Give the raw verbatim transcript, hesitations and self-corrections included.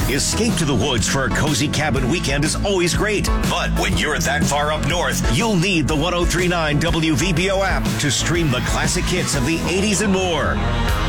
Escape to the woods for a cozy cabin weekend is always great. But when you're that far up north, you'll need the one oh three point nine W V B O app to stream the classic hits of the eighties and more.